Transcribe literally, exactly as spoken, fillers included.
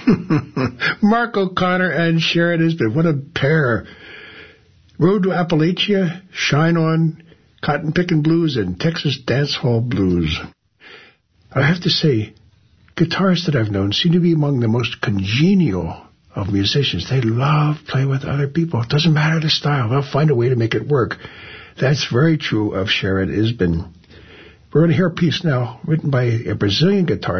Mark O'Connor and Sharon Isbell, what a pair. Road to Appalachia, Shine On, Cotton Pickin' Blues, and Texas Dance Hall Blues. I have to say, guitarists that I've known seem to be among the most congenial of musicians. They love playing with other people. It doesn't matter the style. They'll find a way to make it work. That's very true of Sharon Isbell. We're going to hear a piece now written by a Brazilian guitarist.